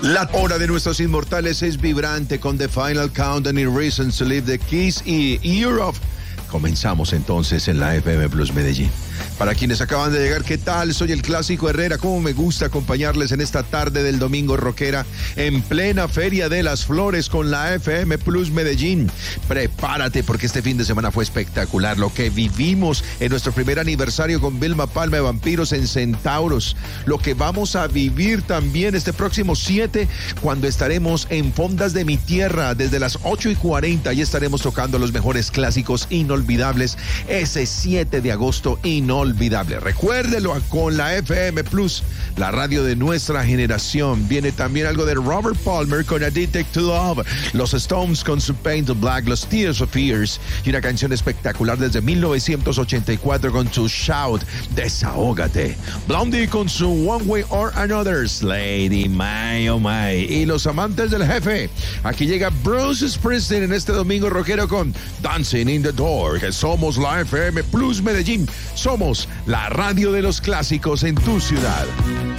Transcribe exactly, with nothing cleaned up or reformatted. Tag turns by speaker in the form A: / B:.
A: La hora de nuestros inmortales es vibrante con The Final Countdown y Reasons to Live, The Kiss y Europe. Comenzamos entonces en la F M Plus Medellín. Para quienes acaban de llegar, ¿qué tal? Soy el Clásico Herrera. Cómo me gusta acompañarles en esta tarde del domingo rockera en plena Feria de las Flores con la F M Plus Medellín. Prepárate porque este fin de semana fue espectacular. Lo que vivimos en nuestro primer aniversario con Vilma Palma de Vampiros en Centauros. Lo que vamos a vivir también este próximo siete cuando estaremos en Fondas de mi Tierra desde las ocho y cuarenta. Y estaremos tocando los mejores clásicos inolvidables ese siete de agosto. Inolvidable. Recuérdelo con la F M Plus, la radio de nuestra generación. Viene también algo de Robert Palmer con Addicted to Love, los Stones con su Painted Black, los Tears for Fears y una canción espectacular desde mil novecientos ochenta y cuatro con su Shout, Desahógate. Blondie con su One Way or Another, Lady My Oh My. Y los amantes del jefe. Aquí llega Bruce Springsteen en este domingo rockero con Dancing in the Door, que somos la F M Plus Medellín. Somos la radio de los clásicos en tu ciudad.